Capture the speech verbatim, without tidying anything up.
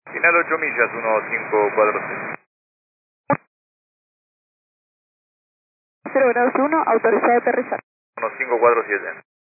Final ocho millas, uno cinco cuatro siete. cero grados uno, autorizado a aterrizar. uno cinco cuatro siete.